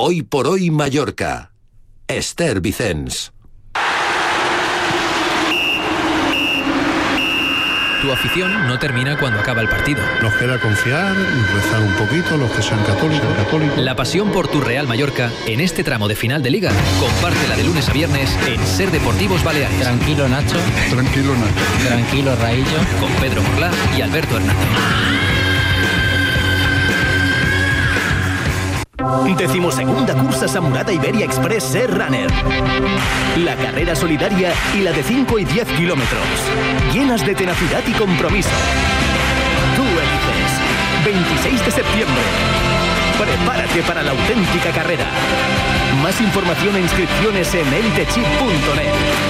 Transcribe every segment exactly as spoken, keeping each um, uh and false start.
Hoy por hoy Mallorca. Esther Vicens. Tu afición no termina cuando acaba el partido. Nos queda confiar y rezar un poquito los que sean católicos. católicos. La pasión por tu Real Mallorca en este tramo de final de Liga. Compártela de lunes a viernes en Ser Deportivos Baleares. Tranquilo Nacho. Tranquilo Nacho. Tranquilo Raillo. Con Pedro Morlá y Alberto Hernández. Decimosegunda cursa Samurada Iberia Express Ser Runner. La carrera solidaria y la de cinco y diez kilómetros. Llenas de tenacidad y compromiso. Tú eliges. veintiséis de septiembre. Prepárate para la auténtica carrera. Más información e inscripciones en elitechip punto net.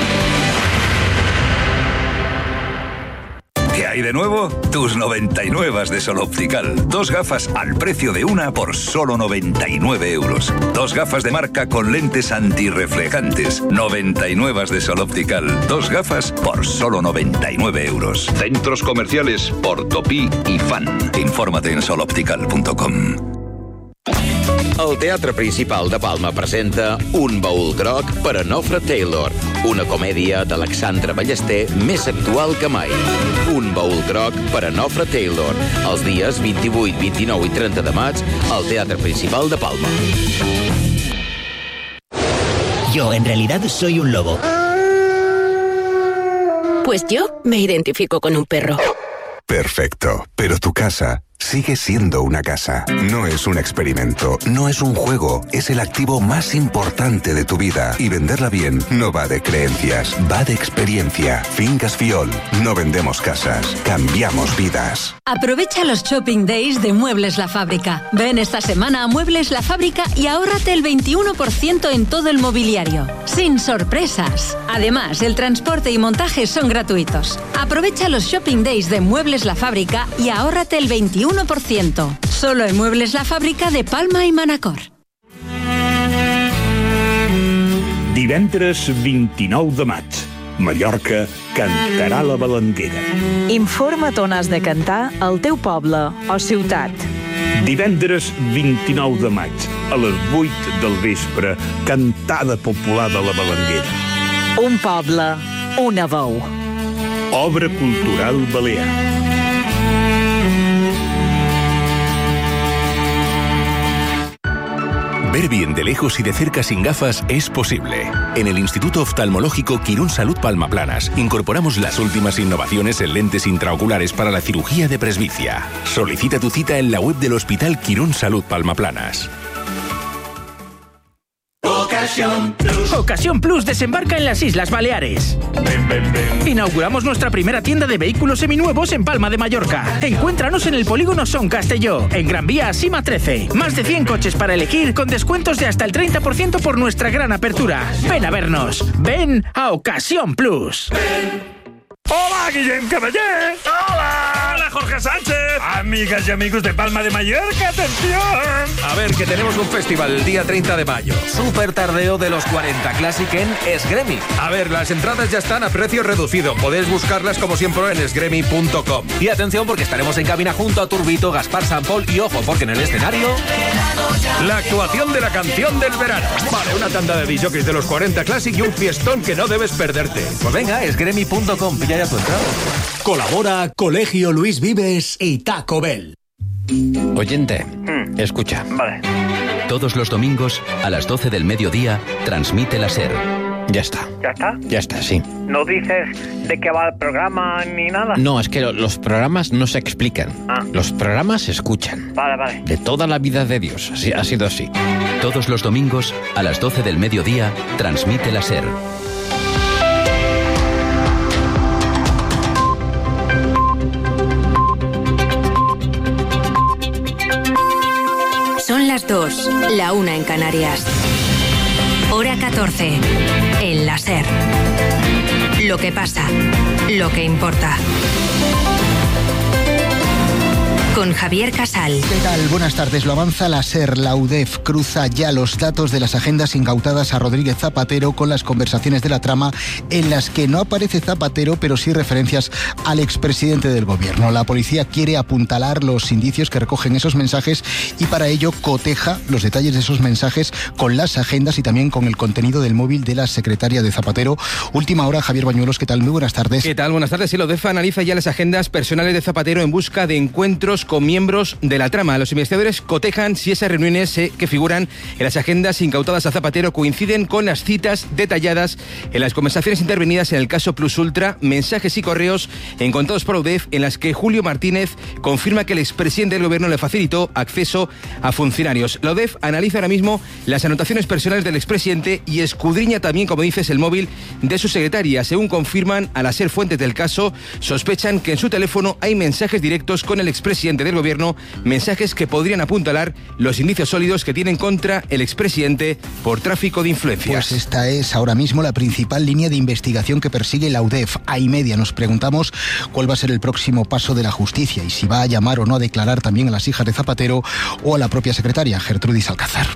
¿Qué hay de nuevo? Tus noventa y nueve de Sol Optical. Dos gafas al precio de una por solo noventa y nueve euros. Dos gafas de marca con lentes antirreflejantes. noventa y nueve de Sol Optical. Dos gafas por solo noventa y nueve euros. Centros comerciales Portopí y Fan. Infórmate en sol optical punto com. El Teatre Principal de Palma presenta Un baúl groc per a Nofre Taylor, una comèdia d'Alexandre Ballester més actual que mai. Un baúl groc per a Nofre Taylor, els dies vint-i-vuit, vint-i-nou i trenta de maig al Teatre Principal de Palma. Yo, en realidad, soy un lobo. Pues yo me identifico con un perro. Perfecto, pero tu casa sigue siendo una casa. No es un experimento, no es un juego, es el activo más importante de tu vida. Y venderla bien no va de creencias, va de experiencia. Fincas Fiol, no vendemos casas, cambiamos vidas. Aprovecha los Shopping Days de Muebles La Fábrica. Ven esta semana a Muebles La Fábrica y ahórrate el veintiuno por ciento en todo el mobiliario. Sin sorpresas. Además, el transporte y montaje son gratuitos. Aprovecha los Shopping Days de Muebles La Fábrica y ahórrate el veintiuno por ciento. Solo en Muebles La Fábrica de Palma y Manacor. Divendres vint-i-nou de maig, Mallorca cantarà la Balanguera. Informa't on has de cantar al teu poble o ciutat. Divendres vint-i-nou de maig, a les vuit del vespre, cantada popular de la Balanguera. Un poble, una veu. Obra cultural balear. Ver bien de lejos y de cerca sin gafas es posible. En el Instituto Oftalmológico Quirón Salud Palma Planas incorporamos las últimas innovaciones en lentes intraoculares para la cirugía de presbicia. Solicita tu cita en la web del Hospital Quirón Salud Palma Planas. Ocasión Plus. Ocasión Plus desembarca en las Islas Baleares. Ven, ven, ven. Inauguramos nuestra primera tienda de vehículos seminuevos en Palma de Mallorca. Encuéntranos en el polígono Son Castelló, en Gran Vía Sima trece. Más de cien coches para elegir con descuentos de hasta el treinta por ciento por nuestra gran apertura. Ven a vernos. Ven a Ocasión Plus. Ven. ¡Hola, Guillem Caballé! ¡Hola! ¡Hola, Jorge Sánchez! Amigas y amigos de Palma de Mallorca, ¡atención! A ver, que tenemos un festival el día treinta de mayo. Super tardeo de los cuarenta Classic en Esgremi. A ver, las entradas ya están a precio reducido. Podéis buscarlas como siempre en esgremi punto com. Y atención porque estaremos en cabina junto a Turbito, Gaspar Sampol y ojo, porque en el escenario... la actuación de la canción del verano. Vale, una tanda de disjockeys de los cuarenta Classic y un fiestón que no debes perderte. Pues venga, esgremi punto com. Pilla ya tu entrada. Colabora Colegio Luis Vives y Taco Bell. Oyente, mm. escucha. Vale. Todos los domingos, a las doce del mediodía, transmite la SER. Ya está. ¿Ya está? Ya está, sí. ¿No dices de qué va el programa ni nada? No, es que lo, los programas no se explican. Ah. Los programas se escuchan. Vale, vale. De toda la vida de Dios. Así, ha sido así. Todos los domingos, a las doce del mediodía, transmite la SER. Son las dos, la una en Canarias. Hora catorce, en la SER. Lo que pasa, lo que importa. con Javier Casal. ¿Qué tal? Buenas tardes. Lo avanza la SER. La U D E F cruza ya los datos de las agendas incautadas a Rodríguez Zapatero con las conversaciones de la trama en las que no aparece Zapatero, pero sí referencias al expresidente del gobierno. La policía quiere apuntalar los indicios que recogen esos mensajes y para ello coteja los detalles de esos mensajes con las agendas y también con el contenido del móvil de la secretaria de Zapatero. Última hora, Javier Bañuelos, ¿qué tal? Muy buenas tardes. ¿Qué tal? Buenas tardes. Sí, la U D E F analiza ya las agendas personales de Zapatero en busca de encuentros con miembros de la trama. Los investigadores cotejan si esas reuniones eh, que figuran en las agendas incautadas a Zapatero coinciden con las citas detalladas en las conversaciones intervenidas en el caso Plus Ultra, mensajes y correos encontrados por la U D E F en las que Julio Martínez confirma que el expresidente del gobierno le facilitó acceso a funcionarios. La U D E F analiza ahora mismo las anotaciones personales del expresidente y escudriña también, como dices, el móvil de su secretaria. Según confirman a las ser fuentes del caso, sospechan que en su teléfono hay mensajes directos con el expresidente del gobierno, mensajes que podrían apuntalar los indicios sólidos que tienen contra el expresidente por tráfico de influencias. Pues esta es ahora mismo la principal línea de investigación que persigue la U D E F. A y media nos preguntamos cuál va a ser el próximo paso de la justicia y si va a llamar o no a declarar también a las hijas de Zapatero o a la propia secretaria, Gertrudis Alcázar.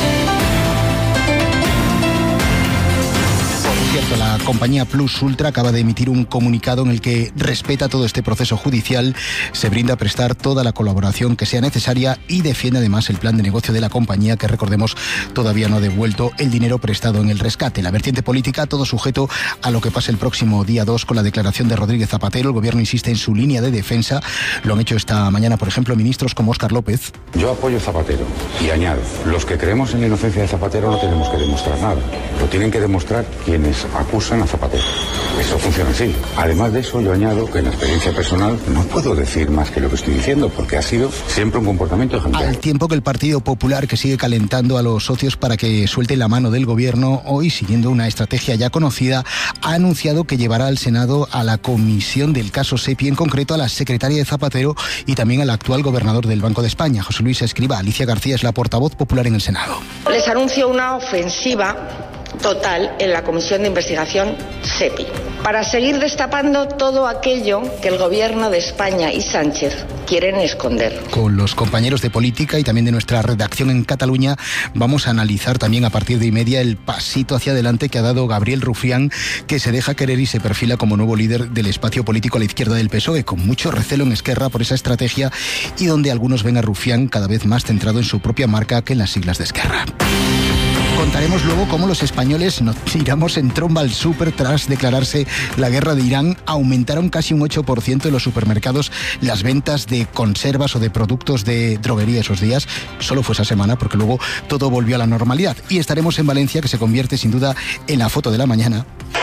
Cierto, la compañía Plus Ultra acaba de emitir un comunicado en el que respeta todo este proceso judicial, se brinda a prestar toda la colaboración que sea necesaria y defiende además el plan de negocio de la compañía que, recordemos, todavía no ha devuelto el dinero prestado en el rescate. La vertiente política, todo sujeto a lo que pase el próximo día dos con la declaración de Rodríguez Zapatero. El gobierno insiste en su línea de defensa. Lo han hecho esta mañana, por ejemplo, ministros como Óscar López. Yo apoyo a Zapatero y añado, los que creemos en la inocencia de Zapatero no tenemos que demostrar nada. Lo tienen que demostrar quienes acusan a Zapatero. Eso funciona así. Además de eso, yo añado que en la experiencia personal no puedo decir más que lo que estoy diciendo, porque ha sido siempre un comportamiento ejemplar. Al tiempo que el Partido Popular, que sigue calentando a los socios para que suelten la mano del gobierno, hoy, siguiendo una estrategia ya conocida, ha anunciado que llevará al Senado a la comisión del caso SEPI, en concreto a la secretaria de Zapatero y también al actual gobernador del Banco de España, José Luis Escrivá. Alicia García es la portavoz popular en el Senado. Les anuncio una ofensiva total en la Comisión de Investigación SEPI, para seguir destapando todo aquello que el Gobierno de España y Sánchez quieren esconder. Con los compañeros de política y también de nuestra redacción en Cataluña vamos a analizar también a partir de y media el pasito hacia adelante que ha dado Gabriel Rufián, que se deja querer y se perfila como nuevo líder del espacio político a la izquierda del P S O E, con mucho recelo en Esquerra por esa estrategia y donde algunos ven a Rufián cada vez más centrado en su propia marca que en las siglas de Esquerra. Contaremos luego cómo los españoles nos tiramos en tromba al súper tras declararse la guerra de Irán. Aumentaron casi un ocho por ciento en los supermercados las ventas de conservas o de productos de droguería esos días. Solo fue esa semana porque luego todo volvió a la normalidad. Y estaremos en Valencia, que se convierte sin duda en la foto de la mañana.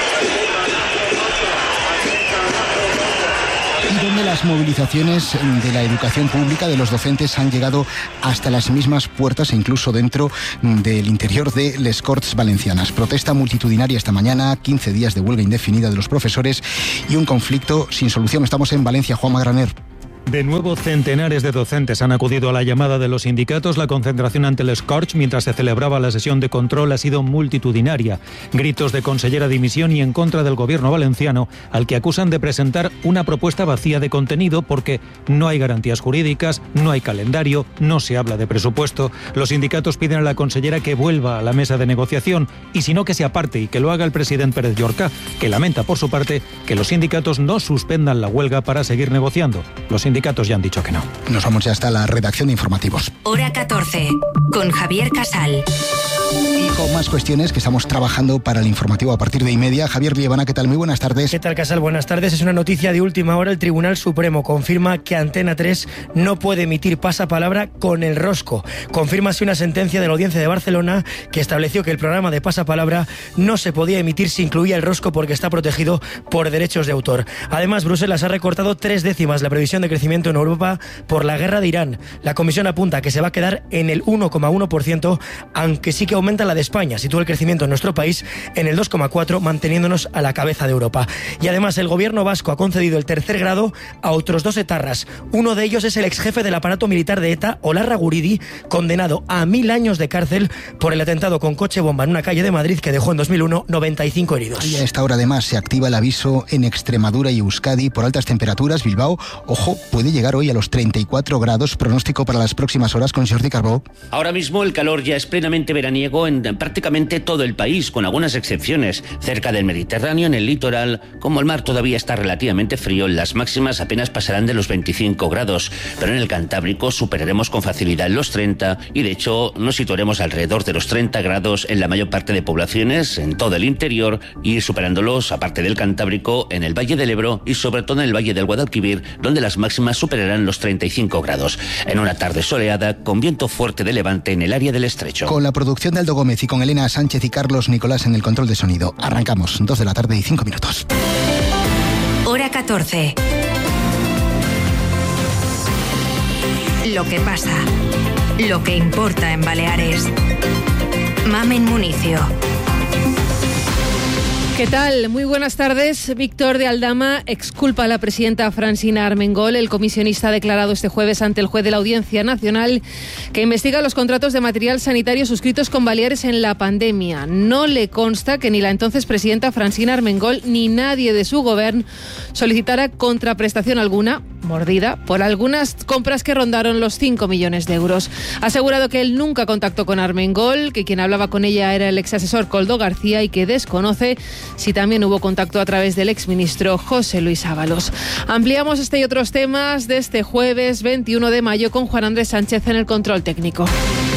Y donde las movilizaciones de la educación pública, de los docentes, han llegado hasta las mismas puertas e incluso dentro del interior de les Corts Valencianas. Protesta multitudinaria esta mañana, quince días de huelga indefinida de los profesores y un conflicto sin solución. Estamos en Valencia, Juanma Graner. De nuevo, centenares de docentes han acudido a la llamada de los sindicatos. La concentración ante les Corts, mientras se celebraba la sesión de control, ha sido multitudinaria. Gritos de consellera dimisión y en contra del gobierno valenciano, al que acusan de presentar una propuesta vacía de contenido porque no hay garantías jurídicas, no hay calendario, no se habla de presupuesto. Los sindicatos piden a la consellera que vuelva a la mesa de negociación y si no, que se aparte y que lo haga el presidente Pérez Llorca, que lamenta por su parte que los sindicatos no suspendan la huelga para seguir negociando. Los sindicatos ya han dicho que no. Nos vamos ya hasta la redacción de informativos. Hora catorce, con Javier Casal. Y con más cuestiones que estamos trabajando para el informativo a partir de y media. Javier Liebana, ¿qué tal? Muy buenas tardes. ¿Qué tal, Casal? Buenas tardes. Es una noticia de última hora. El Tribunal Supremo confirma que Antena tres no puede emitir pasapalabra con el rosco. Confirma así una sentencia de la Audiencia de Barcelona que estableció que el programa de pasapalabra no se podía emitir si incluía el rosco porque está protegido por derechos de autor. Además, Bruselas ha recortado tres décimas la previsión de crecimiento en Europa por la guerra de Irán. La Comisión apunta que se va a quedar en el uno coma uno por ciento, aunque sí que que aumenta la de España. Sitúa el crecimiento en nuestro país en el dos coma cuatro, manteniéndonos a la cabeza de Europa. Y además el gobierno vasco ha concedido el tercer grado a otros dos etarras. Uno de ellos es el exjefe del aparato militar de ETA, Olarra Guridi, condenado a mil años de cárcel por el atentado con coche bomba en una calle de Madrid que dejó en dos mil uno noventa y cinco heridos. Y a esta hora además se activa el aviso en Extremadura y Euskadi por altas temperaturas. Bilbao, ojo, puede llegar hoy a los treinta y cuatro grados. Pronóstico para las próximas horas con Jordi Carbó. Ahora mismo el calor ya es plenamente veraniego en prácticamente todo el país, con algunas excepciones. Cerca del Mediterráneo, en el litoral, como el mar todavía está relativamente frío, las máximas apenas pasarán de los veinticinco grados, pero en el Cantábrico superaremos con facilidad los treinta y de hecho nos situaremos alrededor de los treinta grados en la mayor parte de poblaciones, en todo el interior, y superándolos, aparte del Cantábrico, en el Valle del Ebro y sobre todo en el Valle del Guadalquivir, donde las máximas superarán los treinta y cinco grados, en una tarde soleada con viento fuerte de levante en el área del Estrecho. Con la producción de Aldo Gómez y con Elena Sánchez y Carlos Nicolás en el control de sonido. Arrancamos, dos de la tarde y cinco minutos. Hora catorce. Lo que pasa, lo que importa en Baleares. Mamen Municio. ¿Qué tal? Muy buenas tardes. Víctor de Aldama exculpa a la presidenta Francina Armengol. El comisionista ha declarado este jueves ante el juez de la Audiencia Nacional que investiga los contratos de material sanitario suscritos con Baleares en la pandemia. No le consta que ni la entonces presidenta Francina Armengol ni nadie de su gobierno solicitara contraprestación alguna, mordida, por algunas compras que rondaron los cinco millones de euros. Ha asegurado que él nunca contactó con Armengol, que quien hablaba con ella era el exasesor Coldo García y que desconoce si también hubo contacto a través del exministro José Luis Ábalos. Ampliamos este y otros temas de este jueves veintiuno de mayo con Juan Andrés Sánchez en el control técnico.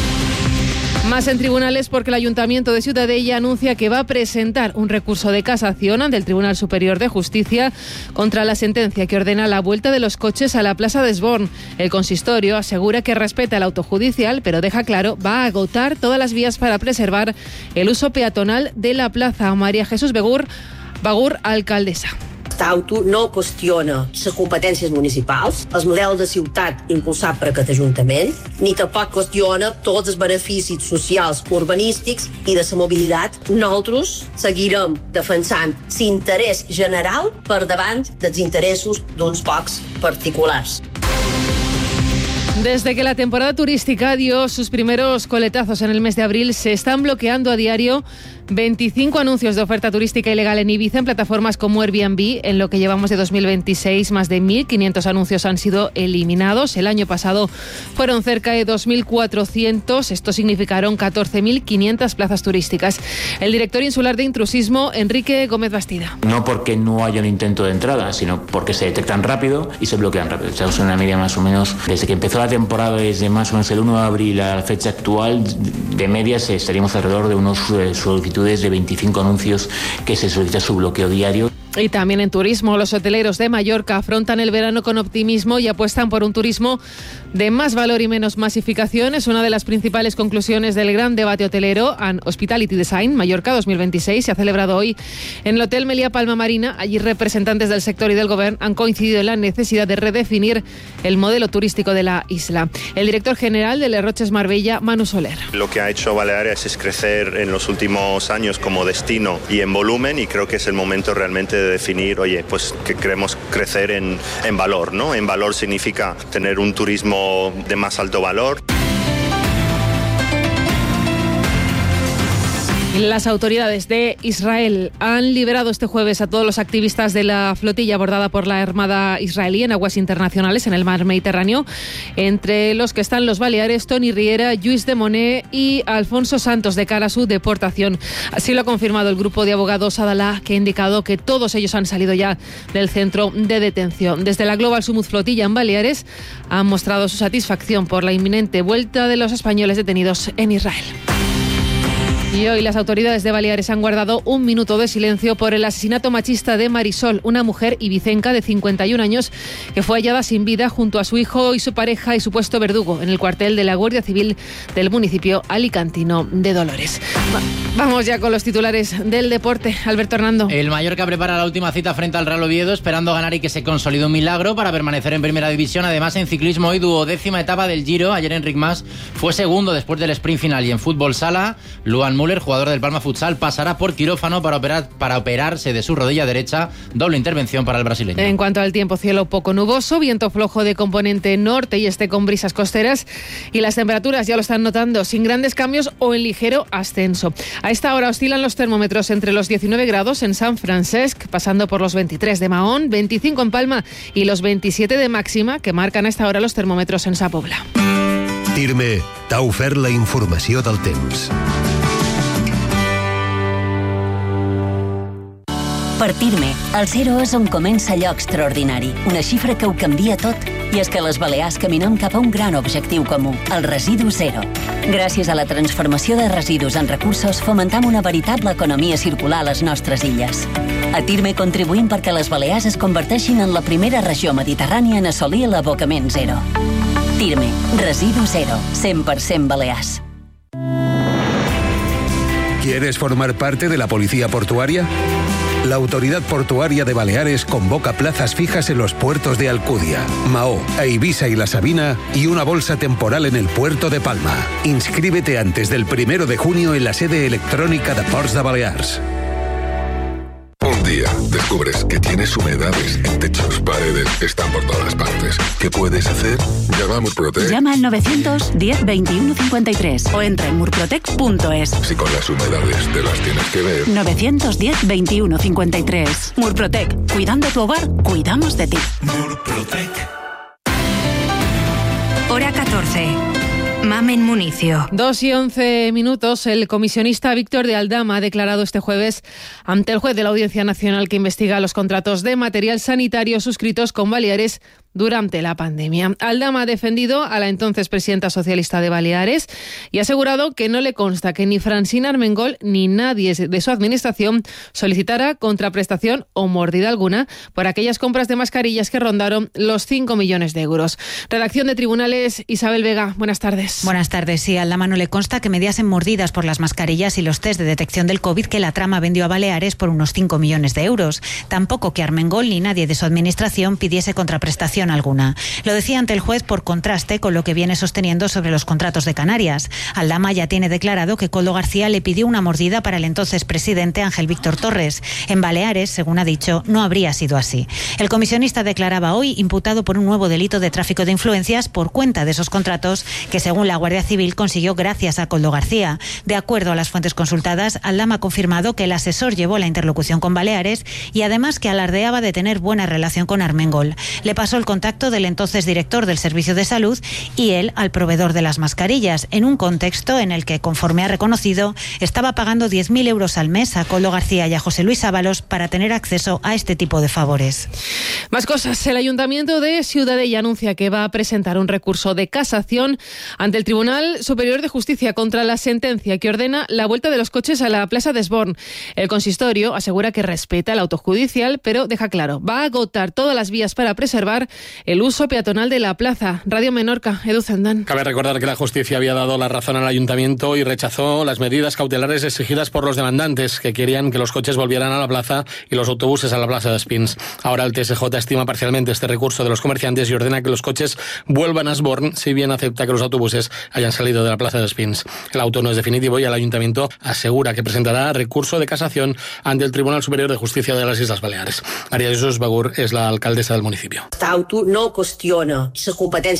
Más en tribunales porque el Ayuntamiento de Ciutadella anuncia que va a presentar un recurso de casación ante el Tribunal Superior de Justicia contra la sentencia que ordena la vuelta de los coches a la Plaza de Esborn. El consistorio asegura que respeta el auto judicial, pero deja claro, va a agotar todas las vías para preservar el uso peatonal de la plaza. María Jesús Begur, Bagur, alcaldesa. Auto no qüestiona les competències municipals, el model de ciutat impulsat per aquest Ajuntament, ni tampoc qüestiona tots els beneficis socials, urbanístics i de la mobilitat. Nosaltres seguirem defensant l'interès general per davant dels interessos d'uns pocs particulars. Desde que la temporada turística dio sus primeros coletazos en el mes de abril, se están bloqueando a diario veinticinco anuncios de oferta turística ilegal en Ibiza en plataformas como Airbnb. En lo que llevamos de dos mil veintiséis, más de mil quinientos anuncios han sido eliminados. El año pasado fueron cerca de dos mil cuatrocientos. Esto significaron catorce mil quinientas plazas turísticas. El director insular de intrusismo, Enrique Gómez Bastida. No porque no haya un intento de entrada, sino porque se detectan rápido y se bloquean rápido. Estamos en una media más o menos, desde que empezó la temporada, desde más o menos el uno de abril a la fecha actual, de medias estaríamos alrededor de unos eh, solicitudes de veinticinco anuncios que se solicita su bloqueo diario. Y también en turismo, los hoteleros de Mallorca afrontan el verano con optimismo y apuestan por un turismo de más valor y menos masificación. Es una de las principales conclusiones del gran debate hotelero and Hospitality Design Mallorca dos mil veintiséis. Se ha celebrado hoy en el Hotel Meliá Palma Marina. Allí representantes del sector y del gobierno han coincidido en la necesidad de redefinir el modelo turístico de la isla. El director general de Les Roches Marbella, Manu Soler. Lo que ha hecho Baleares es crecer en los últimos años como destino y en volumen, y creo que es el momento realmente de definir, oye, pues que queremos crecer en, en valor, ¿no? En valor significa tener un turismo de más alto valor. Las autoridades de Israel han liberado este jueves a todos los activistas de la flotilla abordada por la Armada israelí en aguas internacionales en el mar Mediterráneo, entre los que están los Baleares, Toni Riera, Lluís de Monet y Alfonso Santos, de cara a su deportación. Así lo ha confirmado el grupo de abogados Adalá, que ha indicado que todos ellos han salido ya del centro de detención. Desde la Global Sumut Flotilla en Baleares han mostrado su satisfacción por la inminente vuelta de los españoles detenidos en Israel. Y hoy las autoridades de Baleares han guardado un minuto de silencio por el asesinato machista de Marisol, una mujer ibicenca de cincuenta y un años que fue hallada sin vida junto a su hijo y su pareja y supuesto verdugo en el cuartel de la Guardia Civil del municipio alicantino de Dolores. Va- vamos ya con los titulares del deporte. Alberto Hernando. El Mallorca prepara la última cita frente al Real Oviedo, esperando ganar y que se consolide un milagro para permanecer en primera división. Además, en ciclismo hoy duodécima etapa del Giro. Ayer Enric Mas fue segundo después del sprint final. Y en fútbol sala, Luan Müller, jugador del Palma Futsal, pasará por quirófano para operar para operarse de su rodilla derecha. Doble intervención para el brasileño. En cuanto al tiempo, cielo poco nuboso, viento flojo de componente norte y este con brisas costeras, y las temperaturas ya lo están notando, sin grandes cambios o en ligero ascenso. A esta hora oscilan los termómetros entre los diecinueve grados en San Francesc, pasando por los veintitrés de Mahón, veinticinco en Palma y los veintisiete de máxima que marcan a esta hora los termómetros en Sa Pobla. TIRME t'ha ofert la informació del temps. Per TIRME, el zero és on comença allò extraordinari, una xifra que ho canvia tot. I és que a les Balears caminem cap a un gran objectiu comú, el residu zero. Gràcies a la transformació de residus en recursos, fomentam una veritable economia circular a les nostres illes. A TIRME contribuïm perquè les Balears es converteixin en la primera regió mediterrània en assolir l'abocament zero. TIRME, residu zero, cent per cent Balears. ¿Quieres formar parte de la policía portuaria? La Autoridad Portuaria de Baleares convoca plazas fijas en los puertos de Alcudia, Mahó, Eivissa y La Sabina y una bolsa temporal en el puerto de Palma. Inscríbete antes del primero de junio en la sede electrónica de Ports de Balears. Un día descubres que tienes humedades en techos, paredes, están por todas partes. ¿Qué puedes hacer? Llama a Murprotec. Llama al novecientos diez veintiuno cincuenta y tres o entra en murprotec punto es. Si con las humedades te las tienes que ver. novecientos diez veintiuno cincuenta y tres. Murprotec. Cuidando tu hogar, cuidamos de ti. Murprotec. Hora catorce. Mamen Municio. Dos y once minutos. El comisionista Víctor de Aldama ha declarado este jueves ante el juez de la Audiencia Nacional que investiga los contratos de material sanitario suscritos con Baleares durante la pandemia. Aldama ha defendido a la entonces presidenta socialista de Baleares y ha asegurado que no le consta que ni Francina Armengol ni nadie de su administración solicitara contraprestación o mordida alguna por aquellas compras de mascarillas que rondaron los cinco millones de euros. Redacción de Tribunales, Isabel Vega, buenas tardes. Buenas tardes. Sí, a Aldama no le consta que mediasen mordidas por las mascarillas y los test de detección del COVID que la trama vendió a Baleares por unos cinco millones de euros. Tampoco que Armengol ni nadie de su administración pidiese contraprestación alguna. Lo decía ante el juez por contraste con lo que viene sosteniendo sobre los contratos de Canarias. Aldama ya tiene declarado que Koldo García le pidió una mordida para el entonces presidente Ángel Víctor Torres. En Baleares, según ha dicho, no habría sido así. El comisionista declaraba hoy imputado por un nuevo delito de tráfico de influencias por cuenta de esos contratos que, según la Guardia Civil, consiguió gracias a Koldo García. De acuerdo a las fuentes consultadas, Aldama ha confirmado que el asesor llevó la interlocución con Baleares y además que alardeaba de tener buena relación con Armengol. Le pasó el contacto del entonces director del Servicio de Salud y él al proveedor de las mascarillas, en un contexto en el que, conforme ha reconocido, estaba pagando diez mil euros al mes a Koldo García y a José Luis Ábalos para tener acceso a este tipo de favores. Más cosas. El Ayuntamiento de Ciudadella anuncia que va a presentar un recurso de casación ante el Tribunal Superior de Justicia contra la sentencia que ordena la vuelta de los coches a la Plaza de Esborn. El consistorio asegura que respeta el auto judicial, pero deja claro, va a agotar todas las vías para preservar el uso peatonal de la plaza. Radio Menorca, Edu Zendán. Cabe recordar que la justicia había dado la razón al ayuntamiento y rechazó las medidas cautelares exigidas por los demandantes, que querían que los coches volvieran a la plaza y los autobuses a la plaza de Espins. Ahora el T S J estima parcialmente este recurso de los comerciantes y ordena que los coches vuelvan a Esborn, si bien acepta que los autobuses hayan salido de la plaza de Espins. El auto no es definitivo y el ayuntamiento asegura que presentará recurso de casación ante el Tribunal Superior de Justicia de las Islas Baleares. María Jesús Bagur es la alcaldesa del municipio. Aquest auto no qüestiona la competència